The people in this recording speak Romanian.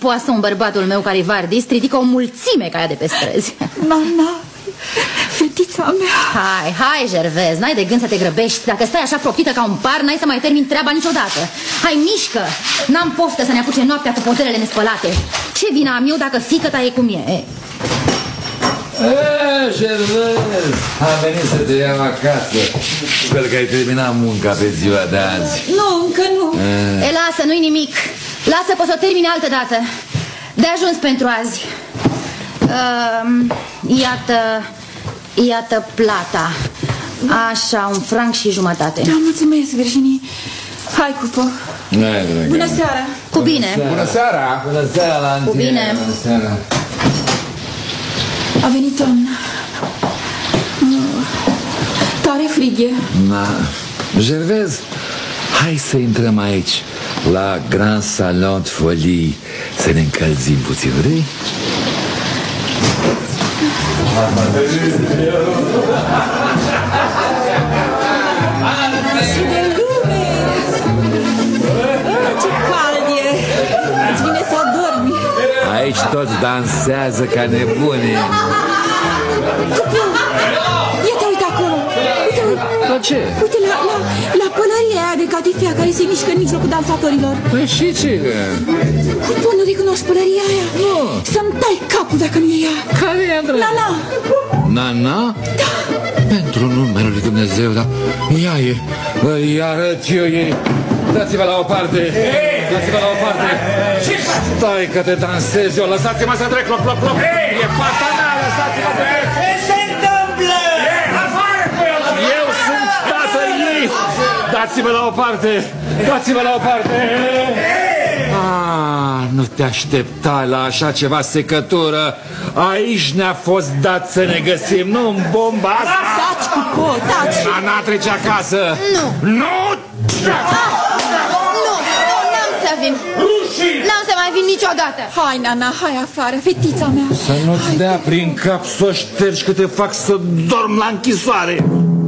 poason bărbatul meu care e vardist, ridică o mulțime ca aia de pe străzi. Nana, fetița mea. Hai, Gervais, n-ai de gând să te grăbești. Dacă stai așa proptită ca un par, n-ai să mai termin treaba niciodată. Hai, mișcă! N-am poftă să ne apuce noaptea cu potelele nespălate. Ce vina am eu dacă fiică-ta e cum e? Gervais, am venit să te iau acasă. Sper că ai terminat munca pe ziua de azi. Nu, încă nu. Lasă, nu-i nimic. Lasă, poți să o termini altă dată. De ajuns pentru azi. Iată plata. Așa, 1,5 franc. Da, mulțumesc, Virginie. Hai, Cupo. Bună seara. Cu bine. Bună seara. Bună seara la Cu bine. Bună seara. A venit toamna. Tare frig e. Gervais, hai să intrăm aici la Grand Salon de Folie, să ne încălzim puțin, vrei? Și de lume. Ce cald e. Îți vine să dormi. Aici toți dansează ca nebuni. Ia-te, uite acolo. Uite, La ce? uite la pălăria aia de catifea care se mișcă în mijlocul dansatorilor. Păi și ce? Cum nu recunoști pălăria aia? Nu. Să-mi tai capul dacă nu e ea. Care e, Andrei? Nana. Nana? Da. Pentru numele lui Dumnezeu, da? Ea e. Îi arăt eu ei. Dați-vă la o parte. Dați-vă la o parte. Stai că te dansez eu. Lăsați-mă să trec. Clop. E fata mea. Lăsați-mă să trec. Ce se întâmplă? Afară cu el! Eu sunt tatăl ei. Dați-mă la o parte. Dați-mă la o parte. Nu te așteptai la așa ceva secătură. Aici ne-a fost dat să ne găsim, nu în bomba asta. Taci, Cupo, taci. Nana trece acasă. Nu. Nu! N-am să vin. N-am să mai vin niciodată. Hai, Nana, hai afară, fetița mea. Să nu-ți dea prin cap să o ștergi că te fac să dorm la închisoare.